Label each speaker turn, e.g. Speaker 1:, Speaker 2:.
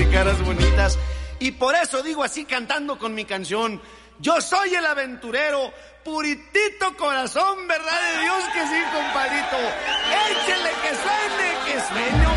Speaker 1: caras bonitas. Y por eso digo así cantando con mi canción: yo soy el aventurero, puritito corazón, verdad de Dios que sí, compadrito. Échele que suene,